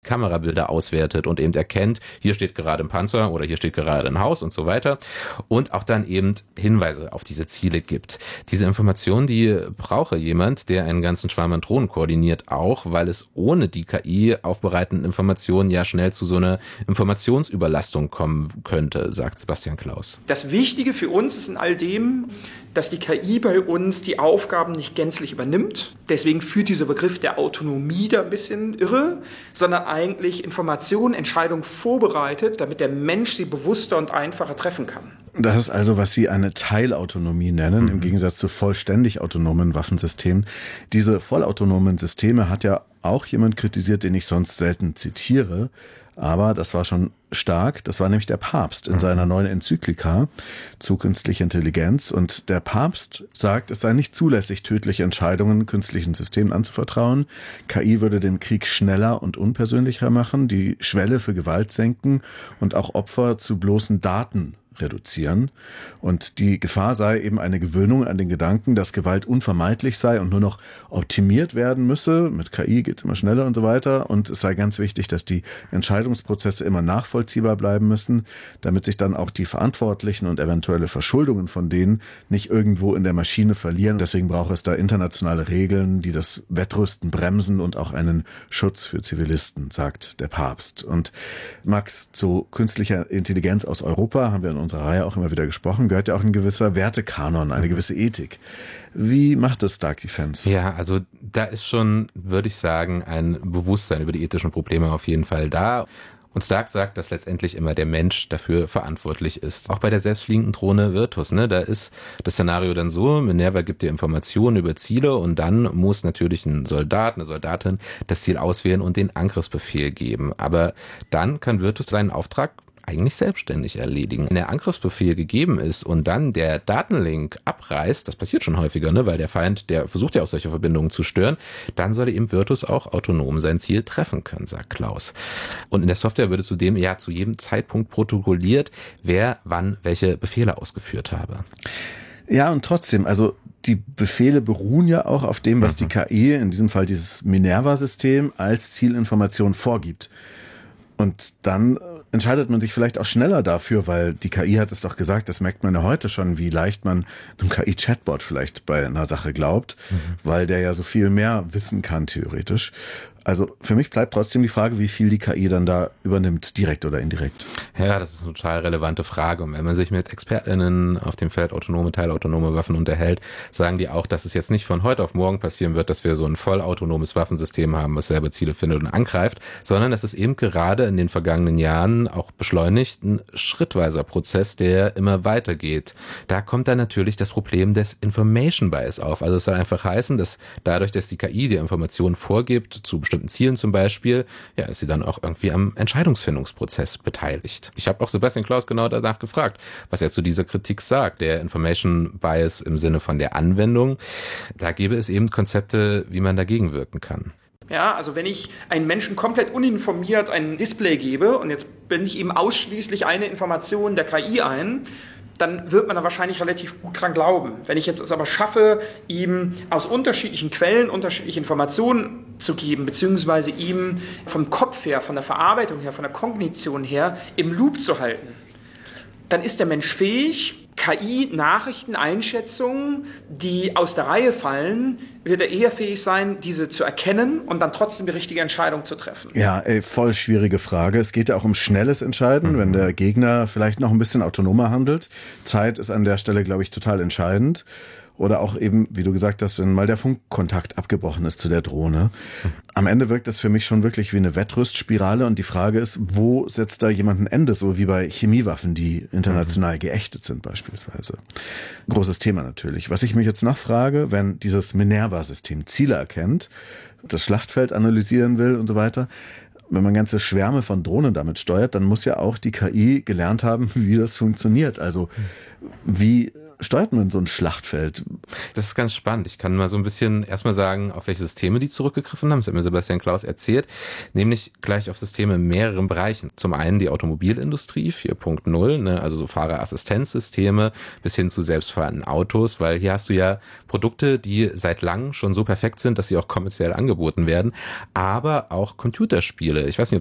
Kamerabilder auswertet und eben erkennt, hier steht gerade ein Panzer oder hier steht gerade ein Haus und so weiter und auch dann eben Hinweise auf diese Ziele gibt. Diese Information, die brauche jemand, der einen ganzen Schwarm an Drohnen koordiniert, auch weil es ohne die KI aufbereitenden Informationen ja schnell zu so einer Informationsüberlastung kommen könnte, sagt Sebastian Klaus. Das Wichtige für uns ist in all dem, dass die KI bei uns die Aufgaben nicht gänzlich übernimmt. Deswegen führt dieser Begriff der Autonomie da ein bisschen irre, sondern eigentlich Informationen, Entscheidungen vorbereitet, damit der Mensch sie bewusster und einfacher treffen kann. Das ist also, was Sie eine Teilautonomie nennen, im Gegensatz zu vollständig autonomen Waffensystemen. Diese vollautonomen Systeme hat ja auch jemand kritisiert, den ich sonst selten zitiere. Aber das war schon stark. Das war nämlich der Papst in seiner neuen Enzyklika zu künstlicher Intelligenz. Und der Papst sagt, es sei nicht zulässig, tödliche Entscheidungen künstlichen Systemen anzuvertrauen. KI würde den Krieg schneller und unpersönlicher machen, die Schwelle für Gewalt senken und auch Opfer zu bloßen Daten reduzieren. Und die Gefahr sei eben eine Gewöhnung an den Gedanken, dass Gewalt unvermeidlich sei und nur noch optimiert werden müsse. Mit KI geht es immer schneller und so weiter. Und es sei ganz wichtig, dass die Entscheidungsprozesse immer nachvollziehbar bleiben müssen, damit sich dann auch die Verantwortlichen und eventuelle Verschuldungen von denen nicht irgendwo in der Maschine verlieren. Deswegen braucht es da internationale Regeln, die das Wettrüsten bremsen und auch einen Schutz für Zivilisten, sagt der Papst. Und Max, zu künstlicher Intelligenz aus Europa haben wir in unserer Reihe auch immer wieder gesprochen, gehört ja auch ein gewisser Wertekanon, eine gewisse Ethik. Wie macht das Stark Defense? Ja, also da ist schon, würde ich sagen, ein Bewusstsein über die ethischen Probleme auf jeden Fall da. Und Stark sagt, dass letztendlich immer der Mensch dafür verantwortlich ist. Auch bei der selbstfliegenden Drohne Virtus, da ist das Szenario dann so, Minerva gibt dir Informationen über Ziele und dann muss natürlich ein Soldat, eine Soldatin das Ziel auswählen und den Angriffsbefehl geben. Aber dann kann Virtus seinen Auftrag eigentlich selbstständig erledigen. Wenn der Angriffsbefehl gegeben ist und dann der Datenlink abreißt, das passiert schon häufiger, weil der Feind, der versucht ja auch solche Verbindungen zu stören, dann soll eben Virtus auch autonom sein Ziel treffen können, sagt Klaus. Und in der Software würde zudem ja zu jedem Zeitpunkt protokolliert, wer wann welche Befehle ausgeführt habe. Ja, und trotzdem, also die Befehle beruhen ja auch auf dem, was die KI, in diesem Fall dieses Minerva-System, als Zielinformation vorgibt. Und dann entscheidet man sich vielleicht auch schneller dafür, weil die KI hat es doch gesagt, das merkt man ja heute schon, wie leicht man einem KI-Chatbot vielleicht bei einer Sache glaubt, weil der ja so viel mehr wissen kann, theoretisch. Also für mich bleibt trotzdem die Frage, wie viel die KI dann da übernimmt, direkt oder indirekt. Ja, das ist eine total relevante Frage. Und wenn man sich mit ExpertInnen auf dem Feld autonome, teilautonome Waffen unterhält, sagen die auch, dass es jetzt nicht von heute auf morgen passieren wird, dass wir so ein vollautonomes Waffensystem haben, was selber Ziele findet und angreift, sondern es ist eben gerade in den vergangenen Jahren auch beschleunigt ein schrittweiser Prozess, der immer weitergeht. Da kommt dann natürlich das Problem des Information Bias auf. Also es soll einfach heißen, dass dadurch, dass die KI die Informationen vorgibt, zu bestimmten Zielen zum Beispiel, ja, ist sie dann auch irgendwie am Entscheidungsfindungsprozess beteiligt. Ich habe auch Sebastian Klaus genau danach gefragt, was er zu dieser Kritik sagt. Der Information Bias im Sinne von der Anwendung, da gäbe es eben Konzepte, wie man dagegen wirken kann. Ja, also wenn ich einen Menschen komplett uninformiert ein Display gebe und jetzt blende ich ihm ausschließlich eine Information der KI ein, dann wird man da wahrscheinlich relativ gut dran glauben. Wenn ich jetzt es aber schaffe, ihm aus unterschiedlichen Quellen unterschiedliche Informationen zu geben, beziehungsweise ihm vom Kopf her, von der Verarbeitung her, von der Kognition her im Loop zu halten, dann ist der Mensch fähig, KI-Nachrichten, Einschätzungen, die aus der Reihe fallen, wird er eher fähig sein, diese zu erkennen und dann trotzdem die richtige Entscheidung zu treffen. Ja, voll schwierige Frage. Es geht ja auch um schnelles Entscheiden, wenn der Gegner vielleicht noch ein bisschen autonomer handelt. Zeit ist an der Stelle, glaube ich, total entscheidend. Oder auch eben, wie du gesagt hast, wenn mal der Funkkontakt abgebrochen ist zu der Drohne. Am Ende wirkt das für mich schon wirklich wie eine Wettrüstspirale. Und die Frage ist, wo setzt da jemand ein Ende? So wie bei Chemiewaffen, die international geächtet sind beispielsweise. Großes Thema natürlich. Was ich mich jetzt noch frage, wenn dieses Minerva-System Ziele erkennt, das Schlachtfeld analysieren will und so weiter, wenn man ganze Schwärme von Drohnen damit steuert, dann muss ja auch die KI gelernt haben, wie das funktioniert. Also wie steuert man so ein Schlachtfeld? Das ist ganz spannend. Ich kann mal so ein bisschen erstmal sagen, auf welche Systeme die zurückgegriffen haben. Das hat mir Sebastian Klaus erzählt. Nämlich gleich auf Systeme in mehreren Bereichen. Zum einen die Automobilindustrie 4.0, also so Fahrerassistenzsysteme bis hin zu selbstfahrenden Autos, weil hier hast du ja Produkte, die seit langem schon so perfekt sind, dass sie auch kommerziell angeboten werden. Aber auch Computerspiele. Ich weiß nicht,